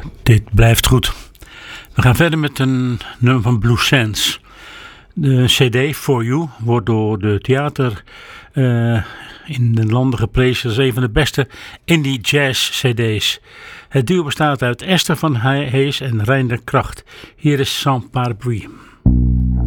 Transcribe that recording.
Dit blijft goed. We gaan verder met een nummer van Blue Sands. De CD For You wordt door de theater in de landen geprezen als een van de beste indie jazz CD's. Het duo bestaat uit Esther van Hees en Reinder Kracht. Hier is Sans Parapluie.